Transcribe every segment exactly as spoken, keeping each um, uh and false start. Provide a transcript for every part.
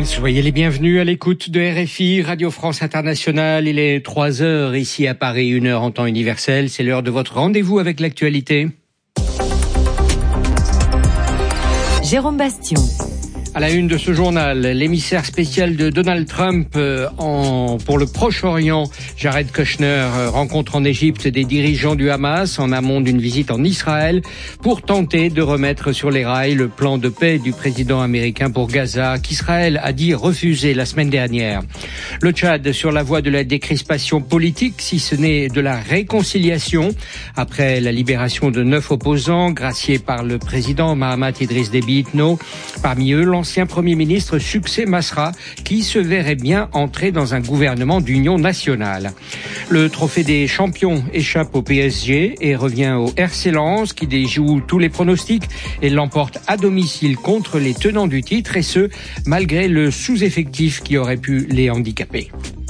Soyez les bienvenus à l'écoute de R F I, Radio France Internationale. Il est trois heures ici à Paris, une heure en temps universel. C'est l'heure de votre rendez-vous avec l'actualité. Jérôme Bastion. À la une de ce journal, l'émissaire spécial de Donald Trump euh, en, pour le Proche-Orient, Jared Kushner, euh, rencontre en Égypte des dirigeants du Hamas en amont d'une visite en Israël pour tenter de remettre sur les rails le plan de paix du président américain pour Gaza, qu'Israël a dit refuser la semaine dernière. Le Tchad sur la voie de la décrispation politique, si ce n'est de la réconciliation, après la libération de neuf opposants graciés par le président Mahamat Idriss Déby Itno, parmi eux l'ancien Premier ministre Succès Masra, qui se verrait bien entrer dans un gouvernement d'union nationale. Le trophée des champions échappe au P S G et revient au R C Lens, qui déjoue tous les pronostics et l'emporte à domicile contre les tenants du titre, et ce, malgré le sous-effectif qui aurait pu les handicaper.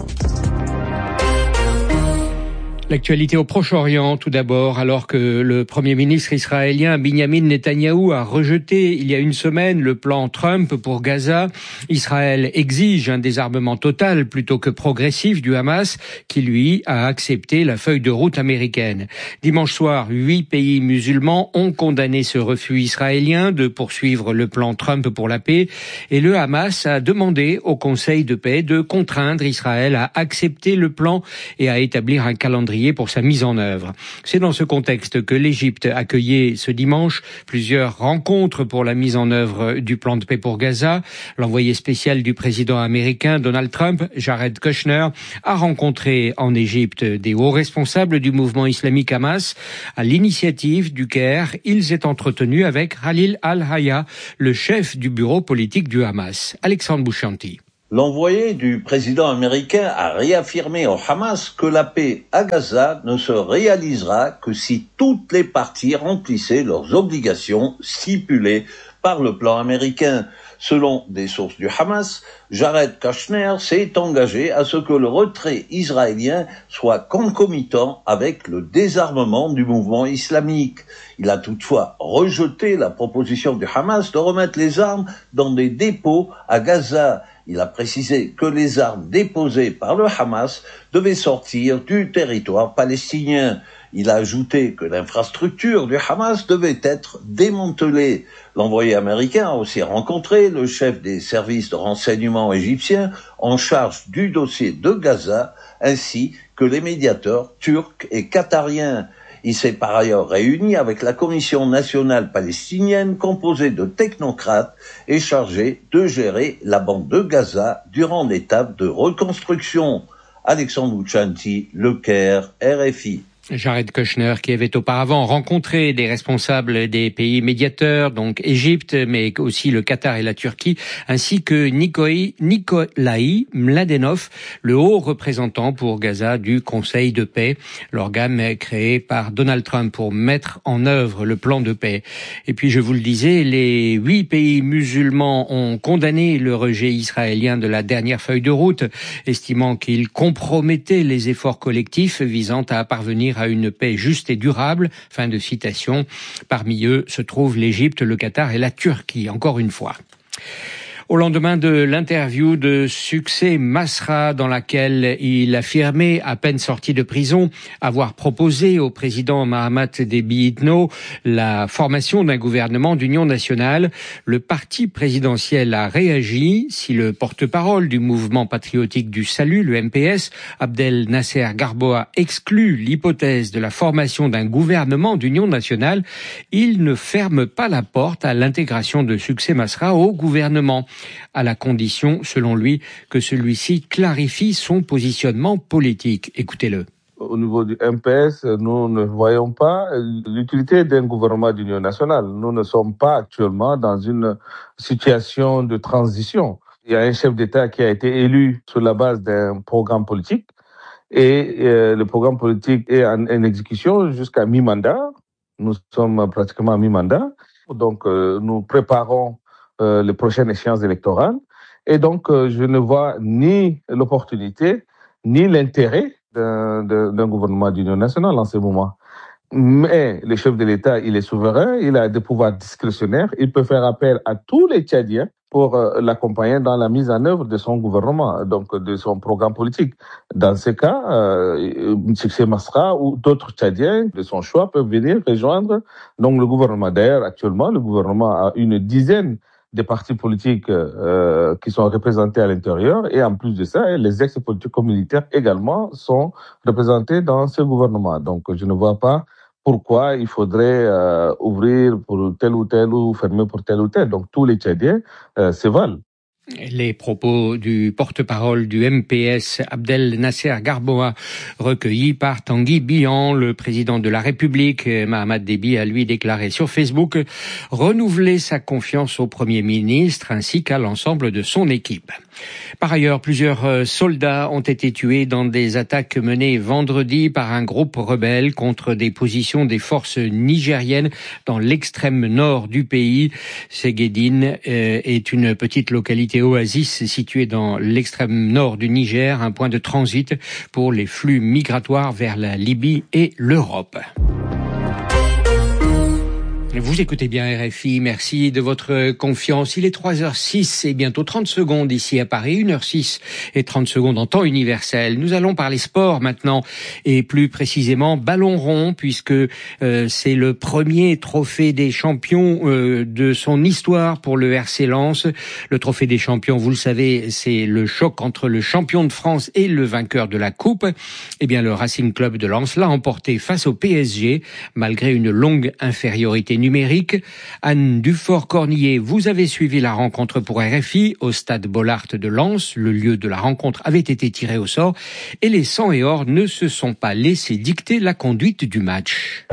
L'actualité au Proche-Orient, tout d'abord, alors que le Premier ministre israélien Binyamin Netanyahou a rejeté il y a une semaine le plan Trump pour Gaza. Israël exige un désarmement total plutôt que progressif du Hamas, qui lui a accepté la feuille de route américaine. Dimanche soir, huit pays musulmans ont condamné ce refus israélien de poursuivre le plan Trump pour la paix, et le Hamas a demandé au Conseil de paix de contraindre Israël à accepter le plan et à établir un calendrier pour sa mise en œuvre. C'est dans ce contexte que l'Égypte accueillait ce dimanche plusieurs rencontres pour la mise en œuvre du plan de paix pour Gaza. L'envoyé spécial du président américain Donald Trump, Jared Kushner, a rencontré en Égypte des hauts responsables du mouvement islamique Hamas. À l'initiative du Caire, il s'est entretenu avec Khalil al-Hayya, le chef du bureau politique du Hamas. Alexandre Bouchanti. L'envoyé du président américain a réaffirmé au Hamas que la paix à Gaza ne se réalisera que si toutes les parties remplissaient leurs obligations stipulées par le plan américain. Selon des sources du Hamas, Jared Kushner s'est engagé à ce que le retrait israélien soit concomitant avec le désarmement du mouvement islamique. Il a toutefois rejeté la proposition du Hamas de remettre les armes dans des dépôts à Gaza. Il a précisé que les armes déposées par le Hamas devaient sortir du territoire palestinien. Il a ajouté que l'infrastructure du Hamas devait être démantelée. L'envoyé américain a aussi rencontré le chef des services de renseignement égyptiens en charge du dossier de Gaza, ainsi que les médiateurs turcs et qatariens. Il s'est par ailleurs réuni avec la Commission nationale palestinienne composée de technocrates et chargée de gérer la bande de Gaza durant l'étape de reconstruction. Alexandre Bouchanti, Le Caire, R F I. Jared Kushner, qui avait auparavant rencontré des responsables des pays médiateurs, donc Égypte, mais aussi le Qatar et la Turquie, ainsi que Nikolai, Nikolai Mladenov, le haut représentant pour Gaza du Conseil de paix, l'organe créé par Donald Trump pour mettre en œuvre le plan de paix. Et puis, je vous le disais, les huit pays musulmans ont condamné le rejet israélien de la dernière feuille de route, estimant qu'il compromettait les efforts collectifs visant à parvenir à une paix juste et durable. Fin de citation. Parmi eux se trouvent l'Égypte, le Qatar et la Turquie, encore une fois. Au lendemain de l'interview de Succès Masra, dans laquelle il affirmait, à peine sorti de prison, avoir proposé au président Mahamat Déby Itno la formation d'un gouvernement d'union nationale, le parti présidentiel a réagi. Si le porte-parole du mouvement patriotique du salut, le M P S, Abdel Nasser Garboua, exclut l'hypothèse de la formation d'un gouvernement d'union nationale, il ne ferme pas la porte à l'intégration de Succès Masra au gouvernement, à la condition, selon lui, que celui-ci clarifie son positionnement politique. Écoutez-le. Au niveau du M P S, nous ne voyons pas l'utilité d'un gouvernement d'union nationale. Nous ne sommes pas actuellement dans une situation de transition. Il y a un chef d'État qui a été élu sur la base d'un programme politique et euh, le programme politique est en, en exécution jusqu'à mi-mandat. Nous sommes pratiquement à mi-mandat. Donc, euh, nous préparons Euh, les prochaines échéances électorales. Et donc, euh, je ne vois ni l'opportunité, ni l'intérêt d'un, d'un, d'un gouvernement d'union nationale en ce moment. Mais le chef de l'État, il est souverain, il a des pouvoirs discrétionnaires, il peut faire appel à tous les Tchadiens pour euh, l'accompagner dans la mise en œuvre de son gouvernement, donc de son programme politique. Dans ce cas, euh, M. Masra ou d'autres Tchadiens de son choix peuvent venir rejoindre donc le gouvernement. D'ailleurs, actuellement, le gouvernement a une dizaine des partis politiques euh, qui sont représentés à l'intérieur, et en plus de ça, les ex-politiques militaires également sont représentés dans ce gouvernement. Donc, je ne vois pas pourquoi il faudrait euh, ouvrir pour tel ou tel ou fermer pour tel ou tel. Donc, tous les Tchadiens euh, se valent. Les propos du porte-parole du M P S, Abdel Nasser Garboa, recueillis par Tanguy Bihan. Le président de la République, Mahamat Déby, a lui déclaré sur Facebook renouveler sa confiance au Premier ministre ainsi qu'à l'ensemble de son équipe. Par ailleurs, plusieurs soldats ont été tués dans des attaques menées vendredi par un groupe rebelle contre des positions des forces nigériennes dans l'extrême nord du pays. Ségédine est une petite localité oasis située dans l'extrême nord du Niger, un point de transit pour les flux migratoires vers la Libye et l'Europe. Vous écoutez bien R F I, merci de votre confiance. Il est trois heures six et bientôt trente secondes ici à Paris, une heure six et trente secondes en temps universel. Nous allons parler sport maintenant et plus précisément ballon rond puisque euh, c'est le premier trophée des champions euh, de son histoire pour le R C Lens. Le trophée des champions, vous le savez, c'est le choc entre le champion de France et le vainqueur de la coupe. Eh bien, le Racing Club de Lens l'a emporté face au P S G malgré une longue infériorité numérique. Anne Dufort-Cornillet, vous avez suivi la rencontre pour R F I au stade Bollaert de Lens. Le lieu de la rencontre avait été tiré au sort et les sang et or ne se sont pas laissés dicter la conduite du match.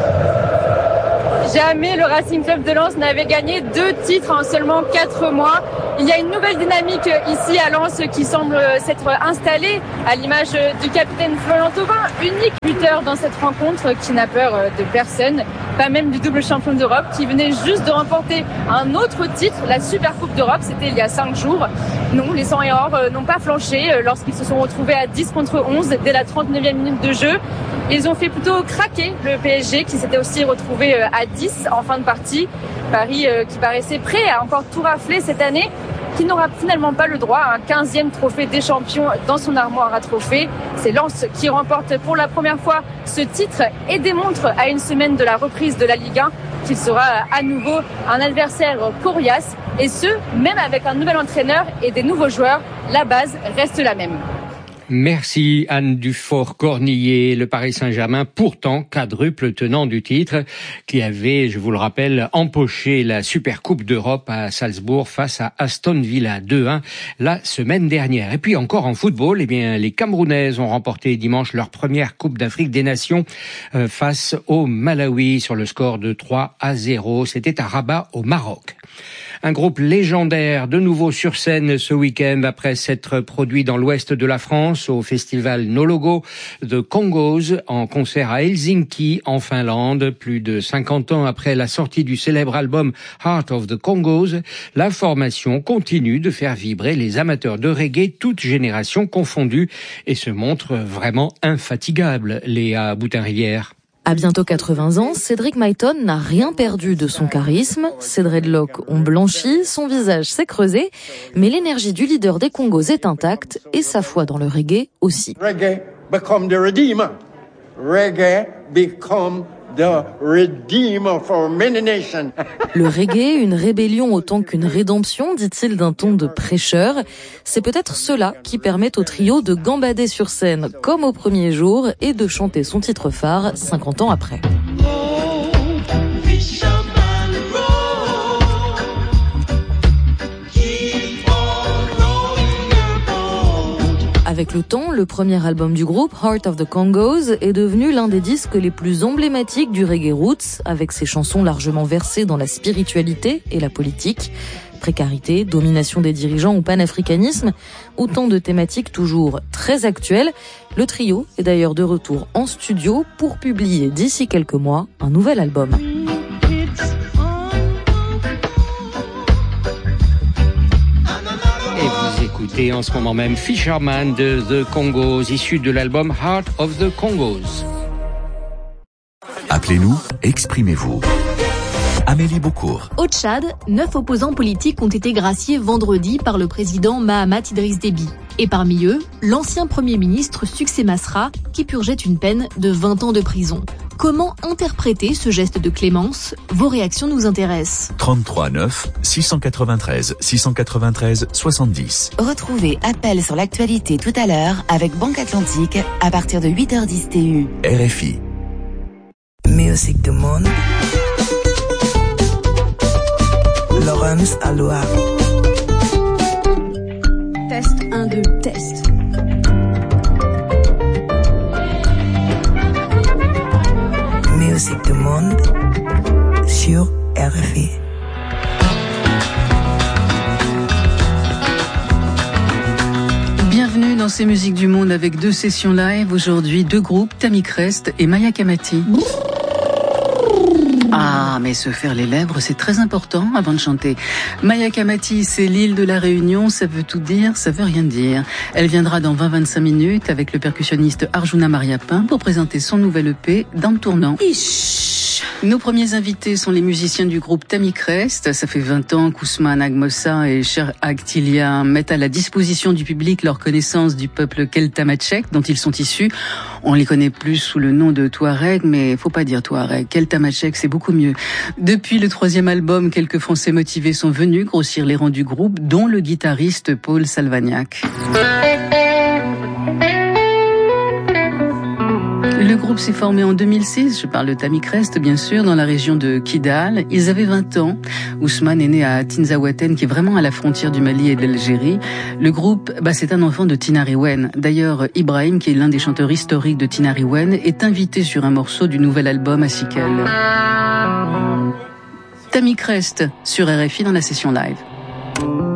Jamais le Racing Club de Lens n'avait gagné deux titres en seulement quatre mois. Il y a une nouvelle dynamique ici à Lens qui semble s'être installée à l'image du capitaine Florian Thauvin, unique lutteur dans cette rencontre qui n'a peur de personne, pas même du double champion d'Europe qui venait juste de remporter un autre titre, la Super Coupe d'Europe, c'était il y a cinq jours. Non, les sang et or n'ont pas flanché lorsqu'ils se sont retrouvés à dix contre onze dès la trente-neuvième minute de jeu. Ils ont fait plutôt craquer le P S G qui s'était aussi retrouvé à dix en fin de partie. Paris qui paraissait prêt à encore tout rafler cette année, qui n'aura finalement pas le droit à un quinzième trophée des champions dans son armoire à trophées. C'est Lens qui remporte pour la première fois ce titre et démontre à une semaine de la reprise de la Ligue un qu'il sera à nouveau un adversaire coriace, et ce, même avec un nouvel entraîneur et des nouveaux joueurs, la base reste la même. Merci Anne Dufort-Cornillet. Le Paris Saint-Germain, pourtant quadruple tenant du titre, qui avait, je vous le rappelle, empoché la Super Coupe d'Europe à Salzbourg face à Aston Villa deux un la semaine dernière. Et puis encore en football, eh bien les Camerounaises ont remporté dimanche leur première Coupe d'Afrique des Nations euh, face au Malawi sur le score de trois à zéro. C'était à Rabat au Maroc. Un groupe légendaire de nouveau sur scène ce week-end après s'être produit dans l'ouest de la France au festival No Logo de Congos en concert à Helsinki en Finlande. Plus de cinquante ans après la sortie du célèbre album Heart of the Congos, la formation continue de faire vibrer les amateurs de reggae toutes générations confondues et se montre vraiment infatigable. Léa Boutin-Rivière. À bientôt quatre-vingts ans, Cédric Myton n'a rien perdu de son charisme. Ses dreadlocks ont blanchi, son visage s'est creusé, mais l'énergie du leader des Congos est intacte et sa foi dans le reggae aussi. Reggae become the redeemer. Reggae become the redeemer for many nations. Le reggae, une rébellion autant qu'une rédemption, dit-il d'un ton de prêcheur. C'est peut-être cela qui permet au trio de gambader sur scène comme au premier jour et de chanter son titre phare cinquante ans après. Avec le temps, le premier album du groupe, Heart of the Congos, est devenu l'un des disques les plus emblématiques du reggae roots, avec ses chansons largement versées dans la spiritualité et la politique. Précarité, domination des dirigeants ou panafricanisme, autant de thématiques toujours très actuelles. Le trio est d'ailleurs de retour en studio pour publier d'ici quelques mois un nouvel album. Écoutez en ce moment même Fisherman de The Congos, issu de l'album Heart of the Congos. Appelez-nous, exprimez-vous. Amélie Beaucourt. Au Tchad, neuf opposants politiques ont été graciés vendredi par le président Mahamat Idriss Déby. Et parmi eux, l'ancien Premier ministre Succès Masra, qui purgeait une peine de vingt ans de prison. Comment interpréter ce geste de clémence ? Vos réactions nous intéressent. trente-trois neuf, six cent quatre-vingt-treize, six cent quatre-vingt-treize, soixante-dix. Retrouvez Appel sur l'actualité tout à l'heure avec Banque Atlantique à partir de huit heures dix T U. R F I. Musique du monde. Laurence Aloha. Test un, deux, test. Musique du monde sur R F I. Bienvenue dans ces musiques du monde avec deux sessions live. Aujourd'hui, deux groupes, Tammy Crest et Maya Kamati. Ah, mais se faire les lèvres, c'est très important avant de chanter. Maya Kamati, c'est l'île de la Réunion, ça veut tout dire, ça veut rien dire. Elle viendra dans vingt à vingt-cinq minutes avec le percussionniste Arjuna Mariapin pour présenter son nouvel E P dans le tournant. Ish. Nos premiers invités sont les musiciens du groupe Tammy Crest. Ça fait vingt ans qu'Ousmane Agmossa et Cher Agtilia mettent à la disposition du public leur connaissance du peuple keltamachek dont ils sont issus. On les connaît plus sous le nom de Touareg, mais faut pas dire Touareg. Keltamachek, c'est beaucoup mieux. Depuis le troisième album, quelques Français motivés sont venus grossir les rangs du groupe, dont le guitariste Paul Salvagnac. Le groupe s'est formé en deux mille six, je parle de Tammy Crest bien sûr, dans la région de Kidal. Ils avaient vingt ans. Ousmane est né à Tinzaouaten, qui est vraiment à la frontière du Mali et de l'Algérie. Le groupe, bah, c'est un enfant de Tinariwen. D'ailleurs, Ibrahim, qui est l'un des chanteurs historiques de Tinariwen, est invité sur un morceau du nouvel album à Sikel. Tammy Crest sur R F I dans la session live.